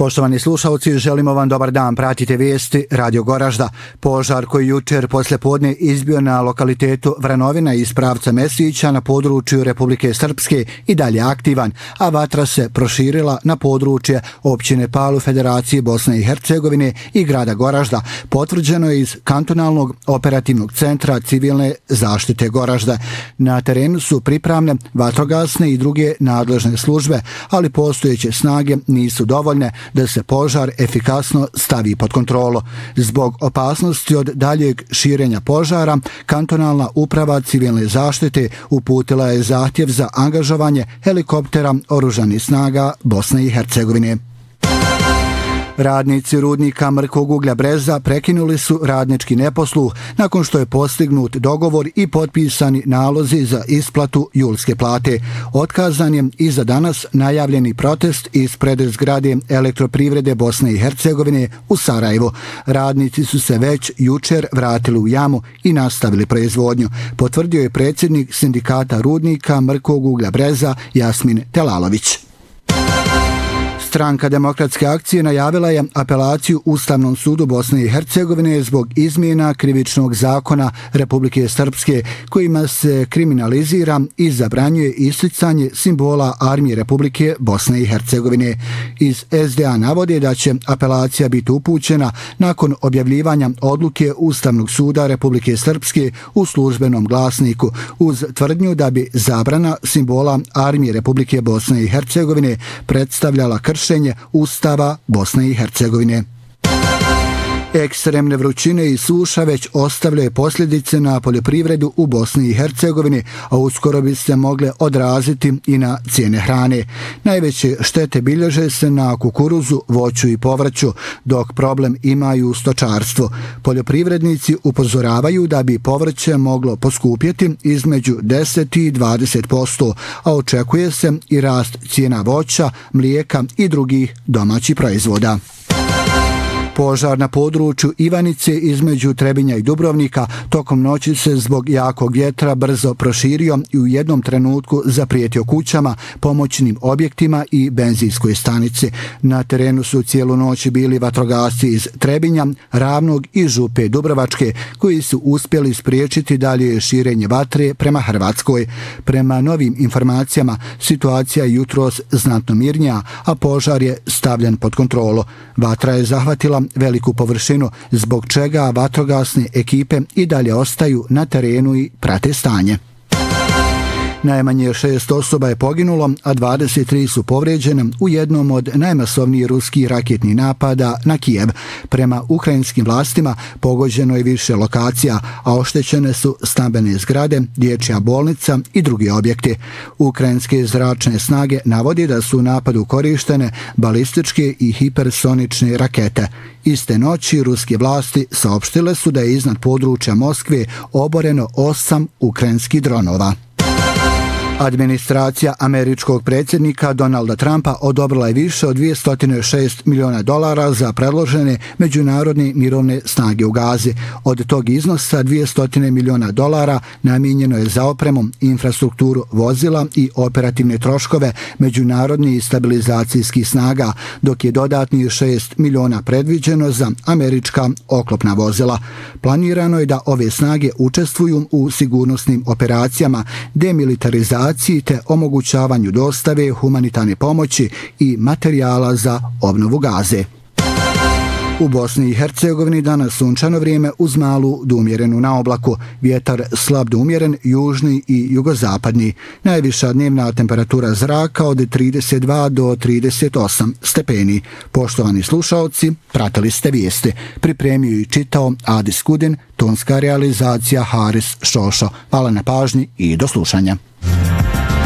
Poštovani slušalci, želimo vam dobar dan. Pratite vijesti Radio Goražda. Požar koji jučer poslijepodne izbio na lokalitetu Vranovina iz pravca Mesića na području Republike Srpske i dalje aktivan, a vatra se proširila na područje općine Palu Federacije Bosne i Hercegovine i grada Goražda. Potvrđeno je iz kantonalnog operativnog centra civilne zaštite Goražda. Na terenu su pripravne vatrogasne i druge nadležne službe, ali postojeće snage nisu dovoljne da se požar efikasno stavi pod kontrolu. Zbog opasnosti od daljeg širenja požara, kantonalna uprava civilne zaštite uputila je zahtjev za angažovanje helikoptera oružanih snaga Bosne i Hercegovine. Radnici rudnika Mrkog uglja Breza prekinuli su radnički neposluh nakon što je postignut dogovor i potpisani nalozi za isplatu julske plate. Otkazan je i za danas najavljeni protest ispred zgrade Elektroprivrede Bosne i Hercegovine u Sarajevu. Radnici su se već jučer vratili u jamu i nastavili proizvodnju, potvrdio je predsjednik sindikata rudnika Mrkog uglja Breza Jasmin Telalović. Stranka Demokratske akcije najavila je apelaciju Ustavnom sudu Bosne i Hercegovine zbog izmjena krivičnog zakona Republike Srpske kojima se kriminalizira i zabranjuje isticanje simbola Armije Republike Bosne i Hercegovine. Iz SDA navode da će apelacija biti upućena nakon objavljivanja odluke Ustavnog suda Republike Srpske u službenom glasniku uz tvrdnju da bi zabrana simbola Armije Republike Bosne i Hercegovine predstavljala kršenje Ustava Bosne i Hercegovine. Ekstremne vrućine i suša već ostavljaju posljedice na poljoprivredu u Bosni i Hercegovini, a uskoro bi se mogle odraziti i na cijene hrane. Najveće štete bilježe se na kukuruzu, voću i povrću, dok problem imaju u stočarstvu. Poljoprivrednici upozoravaju da bi povrće moglo poskupjeti između 10 i 20%, a očekuje se i rast cijena voća, mlijeka i drugih domaćih proizvoda. Požar na području Ivanice između Trebinja i Dubrovnika tokom noći se zbog jakog vjetra brzo proširio i u jednom trenutku zaprijetio kućama, pomoćnim objektima i benzinskoj stanici. Na terenu su cijelu noć bili vatrogasci iz Trebinja, Ravnog i Župe Dubrovačke koji su uspjeli spriječiti dalje širenje vatre prema Hrvatskoj. Prema novim informacijama situacija je jutros znatno mirnija, a požar je stavljen pod kontrolu. Vatra je zahvatila veliku površinu, zbog čega vatrogasne ekipe i dalje ostaju na terenu i prate stanje. Najmanje 6 osoba je poginulo, a 23 su povrijeđene u jednom od najmasovnijih ruskih raketnih napada na Kijev. Prema ukrajinskim vlastima pogođeno je više lokacija, a oštećene su stambene zgrade, dječja bolnica i drugi objekti. Ukrajinske zračne snage navodi da su u napadu korištene balističke i hipersonične rakete. Iste noći ruske vlasti saopštile su da je iznad područja Moskve oboreno 8 ukrajinskih dronova. Administracija američkog predsjednika Donalda Trumpa odobrila je više od $206 miliona za predložene međunarodne mirovne snage u Gazi. Od tog iznosa $200 miliona namijenjeno je za opremu, infrastrukturu vozila i operativne troškove međunarodnih stabilizacijskih snaga, dok je dodatnih $6 miliona predviđeno za američka oklopna vozila. Planirano je da ove snage učestvuju u sigurnosnim operacijama, demilitarizaciji te omogućavanju dostave humanitarne pomoći i materijala za obnovu Gaze. U Bosni i Hercegovini danas sunčano vrijeme uz malu do umjerenu na oblaku. Vjetar slab do umjeren, južni i jugozapadni. Najviša dnevna temperatura zraka od 32 do 38 stepeni. Poštovani slušaoci, pratili ste vijesti. Pripremio i čitao Adi Skudin, tonska realizacija Haris Šošo. Hvala na pažnji i do slušanja.